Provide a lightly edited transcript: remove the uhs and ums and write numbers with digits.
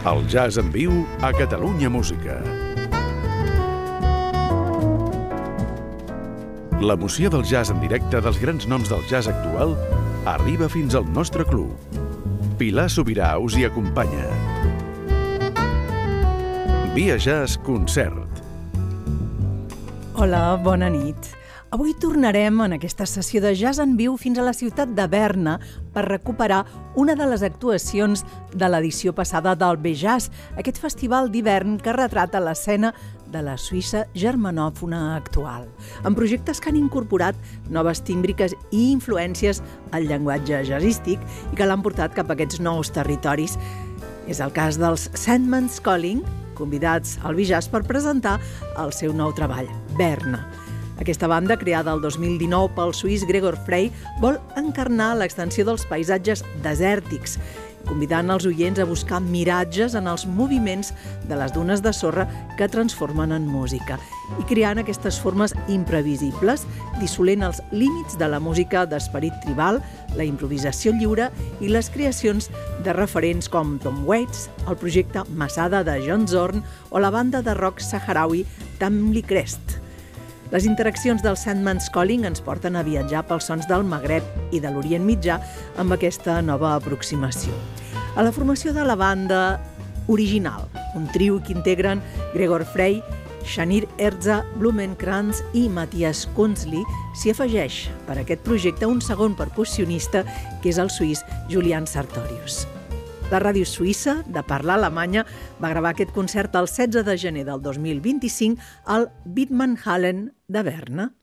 El jazz en viu a Catalunya Música. L'emoció del jazz en directe dels grans noms del jazz actual arriba fins al nostre club. Pilar Sobirà us hi acompanya. Via Jazz Concert. Hola, bona nit. Avui tornarem en aquesta sessió de jazz en viu fins a la ciutat de Berna per recuperar una de les actuacions de l'edició passada del B-Jazz, aquest festival d'hivern que retrata l'escena de la Suïssa germanòfona actual, amb projectes que han incorporat noves tímbriques i influències al llenguatge jazzístic i que l'han portat cap a aquests nous territoris. És el cas dels Sandman's Calling, convidats al B-Jazz per presentar el seu nou treball, Berna. Aquesta banda, creada el 2019 pel suís Gregor Frey, vol encarnar l'extensió dels paisatges desèrtics, convidant els oients a buscar miratges en els moviments de les dunes de sorra que transformen en música i creant aquestes formes imprevisibles, dissolent els límits de la música d'esperit tribal, la improvisació lliure i les creacions de referents com Tom Waits, el projecte Masada de John Zorn o la banda de rock saharaui Tamli Crest. Les interaccions del Sandman's Calling ens porten a viatjar pels sons del Magreb i de l'Orient Mitjà amb aquesta nova aproximació. A la formació de la banda original, un trio que integren Gregor Frey, Shanir Erza, Blumenkrantz i Matthias Kunzli, s'hi afegeix per aquest projecte un segon percussionista que és el suís Julian Sartorius. La ràdio suïssa, de parla alemanya, va gravar aquest concert el 16 de gener del 2025 al Widmanhallen de Berna.